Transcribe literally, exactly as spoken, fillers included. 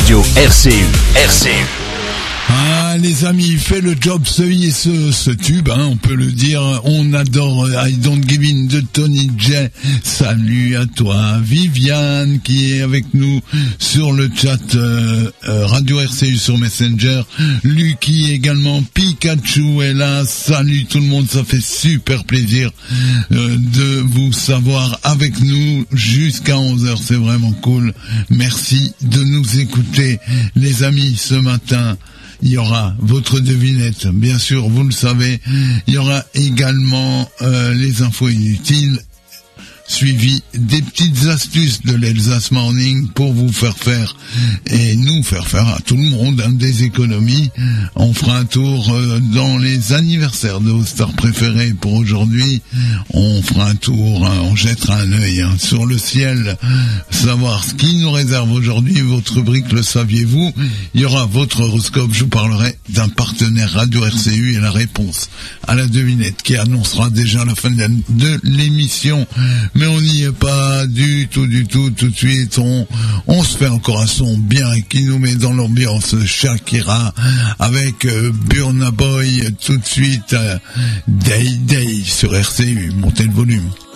Radio R C U. R C U. Ah, les amis, il fait le job, ce, ce, ce tube, hein, on peut le dire. On adore I Don't Give In de Tony J. Salut à toi, Viviane, qui est avec nous sur le chat euh, euh, Radio R C U sur Messenger. Lucky également, Pikachu est là. Salut tout le monde, ça fait super plaisir euh, de vous savoir avec nous jusqu'à onze heures, c'est vraiment cool. Merci de nous écouter, les amis, ce matin. Il y aura votre devinette, bien sûr, vous le savez. Il y aura également euh, les infos inutiles, suivi des petites astuces de l'Elsace Morning pour vous faire faire et nous faire faire à tout le monde hein, des économies. On fera un tour euh, dans les anniversaires de vos stars préférées pour aujourd'hui. On fera un tour, hein, on jettera un œil hein, sur le ciel, savoir ce qui nous réserve aujourd'hui. Votre rubrique, le saviez-vous? Il y aura votre horoscope. Je vous parlerai d'un partenaire Radio R C U et la réponse à la devinette qui annoncera déjà la fin de l'émission. Mais on n'y est pas du tout, du tout, tout de suite. On, on se fait encore un son bien qui nous met dans l'ambiance Shakira avec euh, Burna Boy tout de suite. Euh, Day Day sur R C U. Montez le volume.